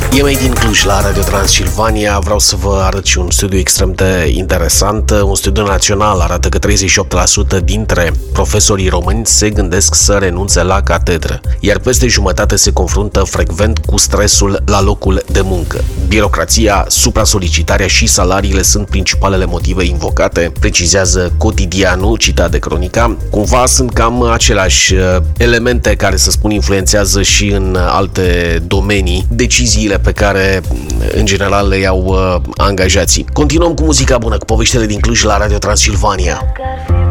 E mai din Cluj la Radio Transilvania. Vreau să vă arăt și un studiu extrem de interesant. Un studiu național arată că 38% dintre profesorii români se gândesc să renunțe la catedră, iar peste jumătate se confruntă frecvent cu stresul la locul de muncă. Birocrația, supra-solicitarea și salariile sunt principalele motive invocate, precizează Cotidianul, citat de Cronica. Cumva sunt cam aceleași elemente care, să spun, influențează și în alte domenii deciziile pe care, în general, le iau angajații. Continuăm cu muzica bună, cu poveștile din Cluj la Radio Transilvania.